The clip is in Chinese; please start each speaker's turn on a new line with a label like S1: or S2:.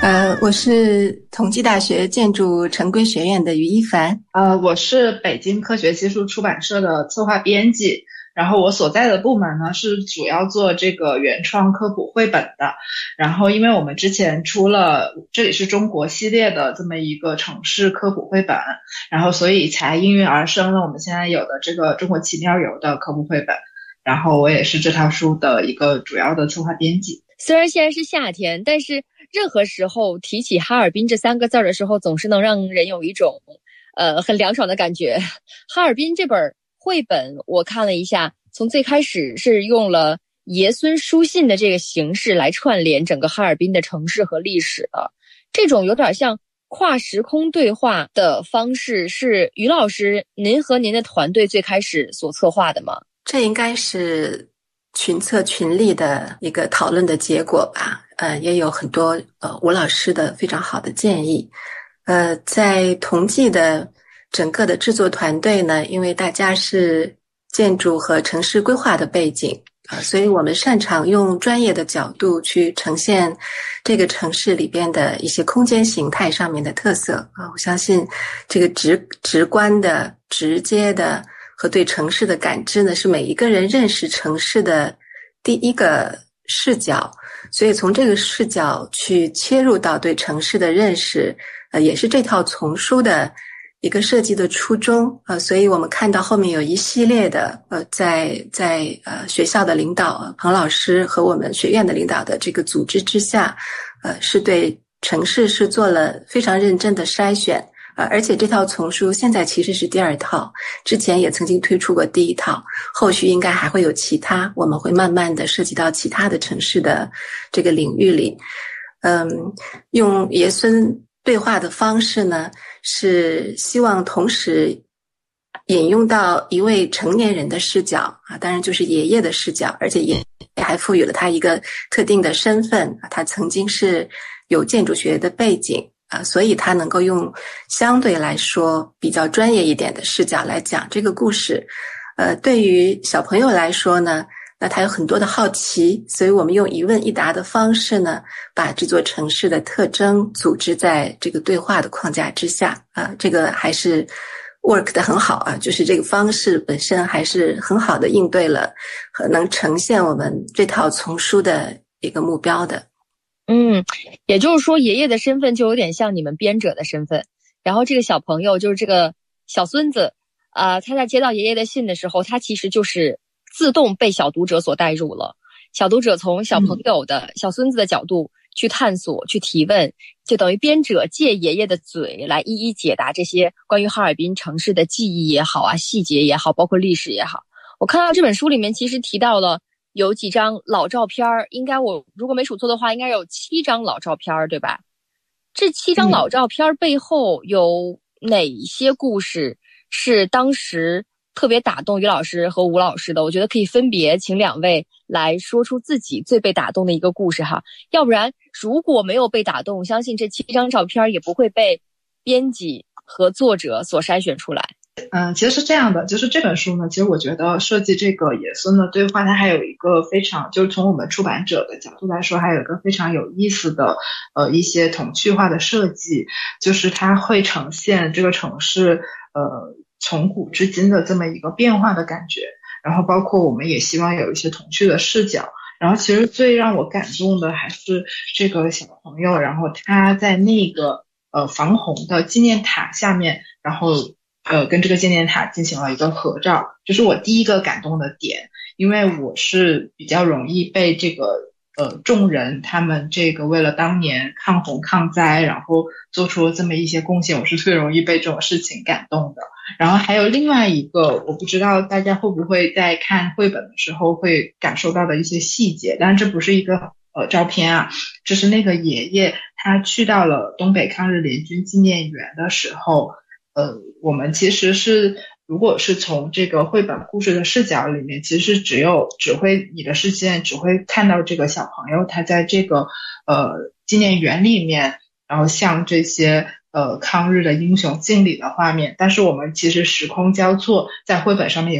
S1: 我是同济大学建筑城规学院的于一凡。
S2: 我是北京科学技术出版社的策划编辑，然后我所在的部门呢是主要做这个原创科普绘本的。然后因为我们之前出了这里是中国系列的这么一个城市科普绘本，然后所以才应运而生了我们现在有的这个中国奇妙游的科普绘本。然后我也是这套书的一个主要的策划编辑。
S3: 虽然现在是夏天，但是任何时候提起哈尔滨这三个字的时候，总是能让人有一种很凉爽的感觉。哈尔滨这本绘本我看了一下，从最开始是用了爷孙书信的这个形式来串联整个哈尔滨的城市和历史的，这种有点像跨时空对话的方式，是于老师您和您的团队最开始所策划的吗？
S1: 这应该是群策群力的一个讨论的结果吧。也有很多吴老师的非常好的建议。在同济的整个的制作团队呢，因为大家是建筑和城市规划的背景，所以我们擅长用专业的角度去呈现这个城市里边的一些空间形态上面的特色。我相信这个直观的、直接的和对城市的感知呢，是每一个人认识城市的第一个视角。所以从这个视角去切入到对城市的认识，也是这套丛书的一个设计的初衷。所以我们看到后面有一系列的在学校的领导彭老师和我们学院的领导的这个组织之下，是对城市是做了非常认真的筛选。而且这套丛书现在其实是第二套，之前也曾经推出过第一套，后续应该还会有其他，我们会慢慢的涉及到其他的城市的这个领域里。用爷孙对话的方式呢，是希望同时引用到一位成年人的视角当然就是爷爷的视角，而且也还赋予了他一个特定的身份，他曾经是有建筑学的背景所以他能够用相对来说比较专业一点的视角来讲这个故事。对于小朋友来说呢，那他有很多的好奇，所以我们用一问一答的方式呢，把这座城市的特征组织在这个对话的框架之下这个还是 work 得很好就是这个方式本身还是很好的应对了和能呈现我们这套丛书的一个目标的。
S3: 也就是说爷爷的身份就有点像你们编者的身份，然后这个小朋友就是这个小孙子他在接到爷爷的信的时候，他其实就是自动被小读者所带入了。小读者从小朋友的小孙子的角度去探索去提问，就等于编者借爷爷的嘴来一一解答这些关于哈尔滨城市的记忆也好细节也好，包括历史也好。我看到这本书里面其实提到了有几张老照片，应该我如果没数错的话，应该有7张老照片，对吧？这7张老照片背后有哪些故事是当时特别打动于老师和吴老师的？我觉得可以分别请两位来说出自己最被打动的一个故事哈。要不然如果没有被打动，相信这7张照片也不会被编辑和作者所筛选出来。
S2: 其实是这样的，就是这本书呢，其实我觉得设计这个爷孙的对话，它还有一个非常，就是从我们出版者的角度来说，还有一个非常有意思的一些童趣化的设计，就是它会呈现这个城市从古至今的这么一个变化的感觉，然后包括我们也希望有一些童趣的视角。然后其实最让我感动的还是这个小朋友，然后他在那个防洪的纪念塔下面，然后跟这个纪念塔进行了一个合照，这是我第一个感动的点。因为我是比较容易被这个众人他们这个为了当年抗洪抗灾，然后做出了这么一些贡献，我是最容易被这种事情感动的。然后还有另外一个，我不知道大家会不会在看绘本的时候会感受到的一些细节，当然这不是一个照片这是那个爷爷他去到了东北抗日联军纪念园的时候，我们其实是如果是从这个绘本故事的视角里面，其实你的视线只会看到这个小朋友他在这个纪念园里面，然后向这些抗日的英雄敬礼的画面，但是我们其实时空交错，在绘本上面也